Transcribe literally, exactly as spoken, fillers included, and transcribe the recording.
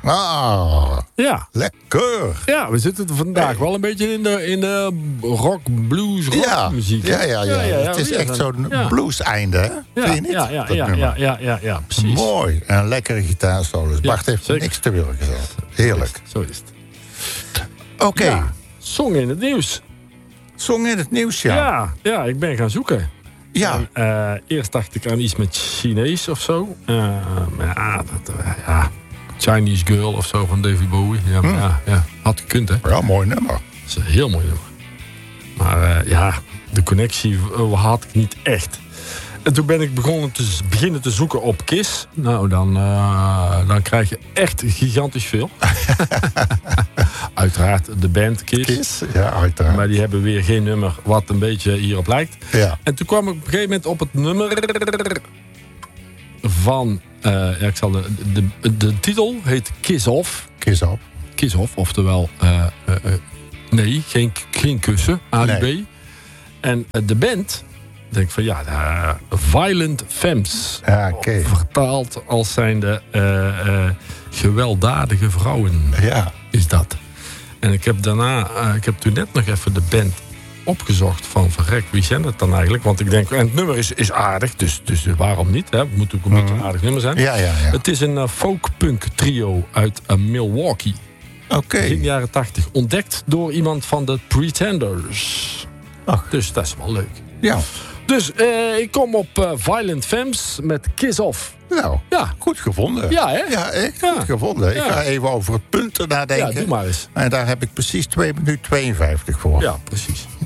Ah, Ja. lekker. Ja, we zitten vandaag wel een beetje in de, in de rock, blues, rock Ja, muziek. ja, ja, ja. Het is weer echt een- zo'n ja. blues-einde, hè? Ja, Vind je niet? ja, ja, Dat ja, nummer. ja, ja, ja, ja, precies. Mooi. En een lekkere gitaarsolos. Bart heeft zeker. niks te willen gezegd. Heerlijk. Zo is het. Oké. Ja, song in het nieuws. Song in het nieuws, ja. Ja, ja, ik ben gaan zoeken. Ja. En, eh, eerst dacht ik aan iets met Chinees of zo. Eh, maar ja, dat, eh, ja, Chinese Girl of zo van David Bowie. Ja, maar Hm. ja, ja, had gekund, hè. Ja, mooi nummer. Dat is een heel mooi nummer. Maar eh, ja, de connectie eh, had ik niet echt. En toen ben ik begonnen te z- beginnen te zoeken op Kiss. Nou, dan, eh, dan krijg je echt gigantisch veel. Uiteraard de band Kiss. Kiss, ja, uiteraard. Maar die hebben weer geen nummer wat een beetje hierop lijkt. Ja. En toen kwam ik op een gegeven moment op het nummer van... eh, ja, ik zal de, de, de titel heet Kiss Off. Kiss op. Kiss Off, oftewel... eh, eh, eh, nee, geen, geen kussen, A D B. Nee. En eh, de band... denk van ja, uh, Violent Femmes. Ja, oké. Vertaald als zijnde uh, uh, gewelddadige vrouwen. Ja. Is dat. En ik heb daarna, uh, ik heb toen net nog even de band opgezocht van verrek, wie zijn het dan eigenlijk? Want ik denk, en het nummer is, is aardig, dus, dus waarom niet? Hè? Het moet ook een beetje een aardig nummer zijn. Ja, ja, ja. Het is een uh, folkpunk trio uit uh, Milwaukee. Oké. In de jaren tachtig. Ontdekt door iemand van de Pretenders. Ach. Dus dat is wel leuk. Ja. Dus uh, ik kom op uh, Violent Femmes met Kiss Off. Nou, Ja. goed gevonden. Ja, hè? Ja, echt Ja. goed gevonden. Ja. Ik ga even over het punten nadenken. Ja, doe maar eens. En daar heb ik precies twee minuten tweeënvijftig voor. Ja, precies.